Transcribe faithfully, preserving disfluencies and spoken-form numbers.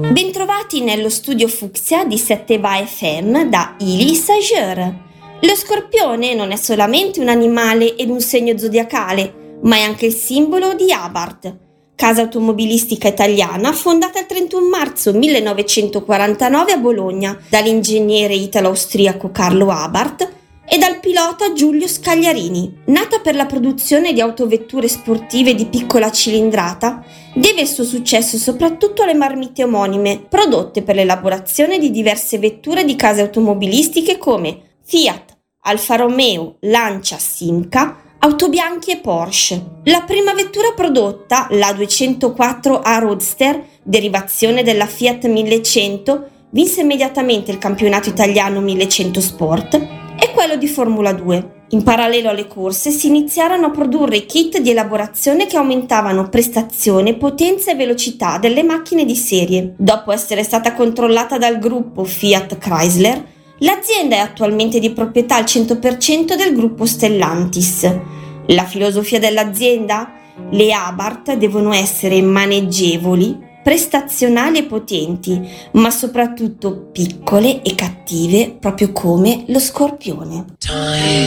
Bentrovati nello studio Fucsia di Setteva F M da Ili Sager. Lo scorpione non è solamente un animale ed un segno zodiacale, ma è anche il simbolo di Abarth, casa automobilistica italiana fondata il trentuno marzo millenovecentoquarantanove a Bologna dall'ingegnere italo-austriaco Carlo Abarth e dal pilota Giulio Scagliarini. Nata per la produzione di autovetture sportive di piccola cilindrata, deve il suo successo soprattutto alle marmite omonime, prodotte per l'elaborazione di diverse vetture di case automobilistiche come Fiat, Alfa Romeo, Lancia, Simca, Autobianchi e Porsche. La prima vettura prodotta, la duecentoquattro A Roadster, derivazione della Fiat millecento, vinse immediatamente il campionato italiano millecento Sport e quello di Formula due. In parallelo alle corse si iniziarono a produrre i kit di elaborazione che aumentavano prestazione, potenza e velocità delle macchine di serie. Dopo essere stata controllata dal gruppo Fiat Chrysler, l'azienda è attualmente di proprietà al cento per cento del gruppo Stellantis. La filosofia dell'azienda? Le Abarth devono essere maneggevoli, prestazionali e potenti, ma soprattutto piccole e cattive, proprio come lo scorpione.